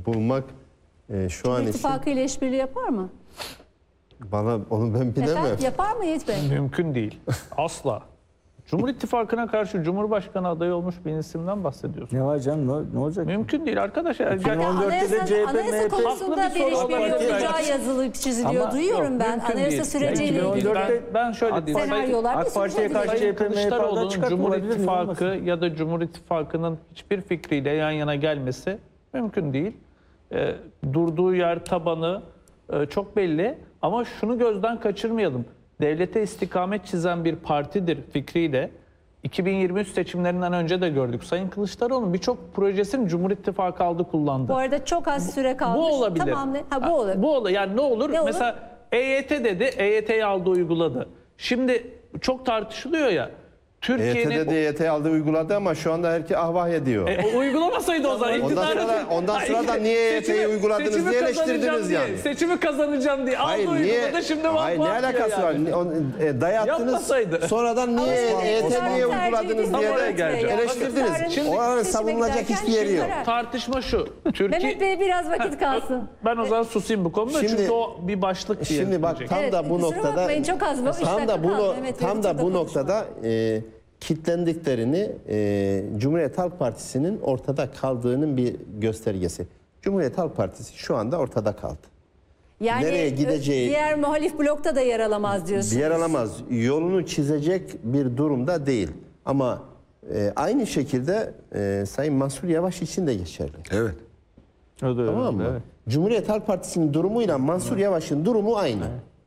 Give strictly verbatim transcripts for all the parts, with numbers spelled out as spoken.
bulmak e, şu an için... İttifakı ile işbirliği yapar mı? Bana onu ben bilemem. Efendim, yapar mı Yiğit Bey? Mümkün değil. Asla. Cumhur İttifakı'na karşı Cumhurbaşkanı adayı olmuş bir isimden bahsediyorsun. Ne var canım, ne, ne olacak? Mümkün değil arkadaşlar. Hani Yani anayasa, C H P, anayasa M H P konusunda haklı bir bir soru işbirliği olabilir olacağı belki. yazılı çiziliyor. Ama Duyuyorum yok, ben. mümkün Anayasa değil. süreciyle Yani ilgili. Ben, ben şöyle diyeyim. Senaryolar bir AK sürü Parti'ye şey karşı değil. C H P, M H P Kılıçdaroğlu'nun çıkartma Cumhur olabilir mi? İttifakı Olmasın. ya da Cumhur İttifakı'nın hiçbir fikriyle yan yana gelmesi mümkün değil. Ee, durduğu yer, tabanı e, çok belli. Ama şunu gözden kaçırmayalım. Devlete istikamet çizen bir partidir fikriyle. iki bin yirmi üç seçimlerinden önce de gördük. Sayın Kılıçdaroğlu'nun birçok projesini Cumhur İttifakı aldı, kullandı. Bu arada çok az süre kalmış. Bu olabilir. Tamam, ne? Ha, bu olabilir. Bu olabilir. Yani ne olur? Ne olur? Mesela E Y T dedi, E Y T'yi aldı, uyguladı. Şimdi çok tartışılıyor ya. E Y Türkiye'nin T'de de E Y T aldı uyguladı ama şu anda herkes ahvah ediyor. E, o uygulamasaydı o zaman. Ondan iktidarı- sonra- ondan Hayır, sonra da niye E Y T'yi seçimi- uyguladınız seçimi diye kazanacağım eleştirdiniz diye, yani. Seçimi kazanacağım diye. Hayır aldı niye? uyguladı, şimdi vah Hayır ne vah diyor alakası yani. var? Onu, e, dayattınız. Yapmasaydı. Sonradan niye Ama E Y T Osman niye tercih uyguladınız edildi. diye Oraya de geleceğim. eleştirdiniz. Bakın, Şimdi oranın seçime savunulacak giderken hiçbir yeri yok. karar. Tartışma şu. Türkiye... Mehmet Bey biraz vakit kalsın. Ben o zaman susayım bu konuda Şimdi- çünkü o bir başlık diye. Şimdi bak diyecek. tam Evet, da bu kusura noktada bakmayın, çok az, üç tam dakika da bu kaldı. no- Evet, tam evet, da çok da bu konuşma. noktada e, kitlendiklerini e, Cumhuriyet Halk Partisi'nin ortada kaldığının bir göstergesi. Cumhuriyet Halk Partisi şu anda ortada kaldı. Yani Nereye gideceği- diğer muhalif blokta da yer alamaz diyorsunuz. Bir yer alamaz. Yolunu çizecek bir durumda değil. Ama e, aynı şekilde e, Sayın Mansur Yavaş için de geçerli. Evet. O da öyle, Tamam mı? evet. Cumhuriyet Halk Partisi'nin durumuyla Mansur Yavaş'ın durumu aynı.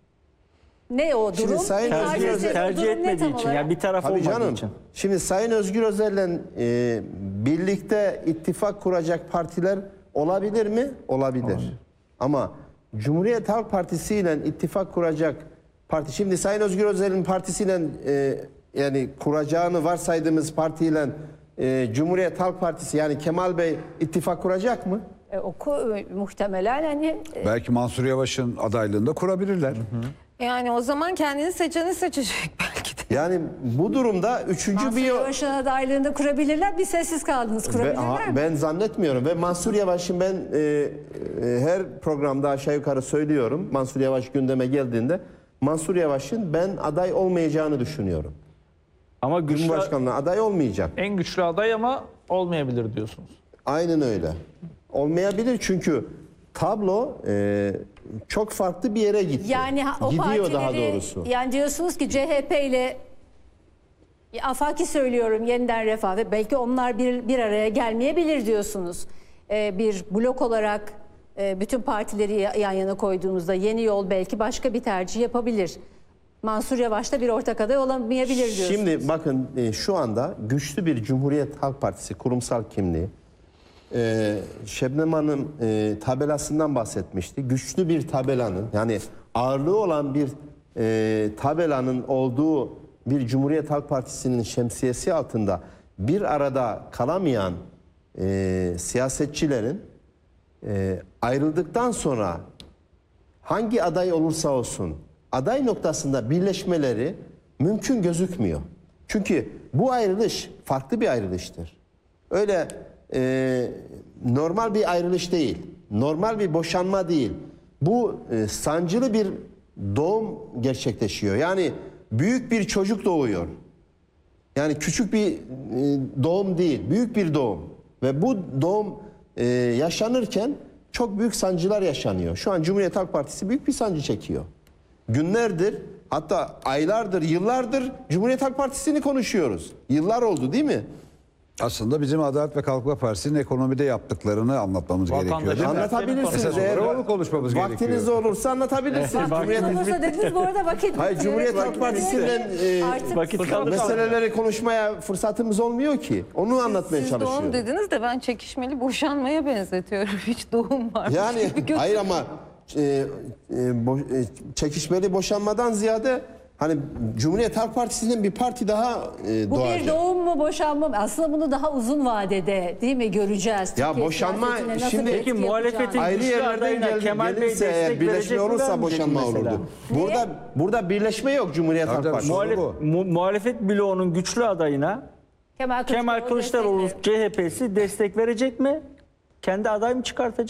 Ne o durum? Şimdi Sayın Tarih Özgür ederseniz Özel- o Tercih durum ne etmediği tam için, olarak? yani bir taraf Tabii olmadığı canım. için. Şimdi Sayın Özgür Özel'le e, birlikte ittifak kuracak partiler olabilir mi? Olabilir. Ama Cumhuriyet Halk Partisi ile ittifak kuracak parti. Şimdi Sayın Özgür Özel'in partisiyle e, yani kuracağını varsaydığımız partiyle e, Cumhuriyet Halk Partisi yani Kemal Bey ittifak kuracak mı? E, o ku- muhtemelen hani e, Belki Mansur Yavaş'ın adaylığını da kurabilirler. Yani o zaman kendini seçeni seçecek belki de. Yani bu durumda üçüncü Mansur bir yol... Yavaş'ın adaylığında kurabilirler. Bir sessiz kaldınız. Ve- Kurabilirler ha- mi? ben zannetmiyorum ve Mansur Yavaş'ın ben e, e, her programda aşağı yukarı söylüyorum. Mansur Yavaş gündeme geldiğinde Mansur Yavaş'ın ben aday olmayacağını düşünüyorum. Ama güçlü, Cumhurbaşkanlığına aday olmayacak. En güçlü aday ama olmayabilir diyorsunuz. Aynen öyle. Olmayabilir çünkü tablo e, çok farklı bir yere gitti. Yani ha- o Gidiyor partileri, daha doğrusu. yani diyorsunuz ki C H P ile ya afaki söylüyorum yeniden Refah ve belki onlar bir, bir araya gelmeyebilir diyorsunuz. Ee, bir blok olarak e, bütün partileri ya- yan yana koyduğumuzda Yeni Yol belki başka bir tercih yapabilir. Mansur Yavaş da bir ortak aday olamayabilir diyorsunuz. Şimdi bakın e, şu anda güçlü bir Cumhuriyet Halk Partisi kurumsal kimliği. E, Şebnem Hanım e, tabelasından bahsetmişti. Güçlü bir tabelanın yani ağırlığı olan bir e, tabelanın olduğu bir Cumhuriyet Halk Partisi'nin şemsiyesi altında bir arada kalamayan e, siyasetçilerin e, ayrıldıktan sonra hangi aday olursa olsun aday noktasında birleşmeleri mümkün gözükmüyor. Çünkü bu ayrılış farklı bir ayrılıştır. Öyle e, normal bir ayrılış değil. Normal bir boşanma değil. Bu e, sancılı bir doğum gerçekleşiyor. Yani büyük bir çocuk doğuyor. Yani küçük bir e, doğum değil, büyük bir doğum. Ve bu doğum e, yaşanırken çok büyük sancılar yaşanıyor. Şu an Cumhuriyet Halk Partisi büyük bir sancı çekiyor. Günlerdir, hatta aylardır, yıllardır Cumhuriyet Halk Partisi'ni konuşuyoruz. Yıllar oldu değil mi? Aslında bizim Adalet ve Kalkınma Partisi'nin ekonomide yaptıklarını anlatmamız gerekiyor. değil mi? Anlatabilirsiniz. Esas Eğer olarak onu konuşmamız vaktiniz gerekiyor. olursa anlatabilirsiniz. Vaktiniz Cumhuriyet, olursa dediniz bu arada vakit hayır, bitti. Cumhuriyet Halk Partisi'nden e, Artık vakit kaldı. meseleleri konuşmaya fırsatımız olmuyor ki. Onu anlatmaya Siz doğum çalışıyorum. dediniz de ben çekişmeli boşanmaya benzetiyorum. Hiç doğum var. Yani hayır ama e, e, bo- e, çekişmeli boşanmadan ziyade hani Cumhuriyet Halk Partisi'nin bir parti daha e, bu doğacak. bir doğum mu boşanma mı? Aslında bunu daha uzun vadede değil mi göreceğiz. Ya Türkiye boşanma, siyasetine nasıl şimdi- bir Peki etki muhalefetin- yapacağını. Ayrı güçlü yerlerden adayına gel, Kemal Bey gelirse eğer destek birleşme verecek mi, olursa vermeyecek mi boşanma mesela? olurdu. Burada burada birleşme yok Cumhuriyet Tabii Halk tabii, Partisi. muhalef- Muhalef, mu- muhalefet bloğunun güçlü adayına Kemal Kemal Kılıçdaroğlu destekleri. C H P'si destek verecek mi? Kendi aday mı çıkartacak?